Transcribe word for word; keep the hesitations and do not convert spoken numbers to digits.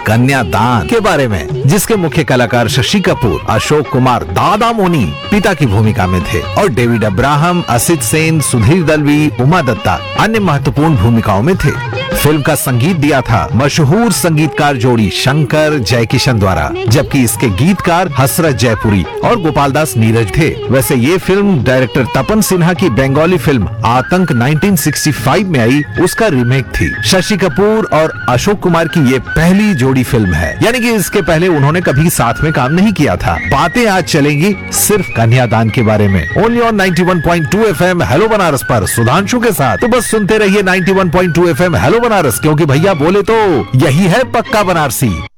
कन्यादान के बारे में, जिसके मुख्य कलाकार शशि कपूर, अशोक कुमार दादा मोनी पिता की भूमिका में थे और डेविड अब्राहम, असित सेन, सुधीर दलवी, उमा दत्ता अन्य महत्वपूर्ण भूमिकाओं में थे। फिल्म का संगीत दिया था मशहूर संगीतकार जोड़ी शंकर जयकिशन द्वारा, जबकि इसके गीतकार हसरत जयपुरी और गोपाल दास नीरज थे। वैसे ये फिल्म डायरेक्टर तपन सिन्हा की बंगाली फिल्म आतंक उन्नीस सौ पैंसठ में आई, उसका रीमेक थी। शशि कपूर और अशोक कुमार की ये पहली जोड़ी फिल्म है, यानी कि इसके पहले उन्होंने कभी साथ में काम नहीं किया था। बातें आज चलेंगी सिर्फ कन्यादान के बारे में, ओनली ऑन इक्यानवे पॉइंट दो एफएम हेलो बनारस पर सुधांशु के साथ। तो बस सुनते रहिए इक्यानवे पॉइंट दो एफएम हेलो बनारस, क्योंकि भैया बोले तो यही है पक्का बनारसी।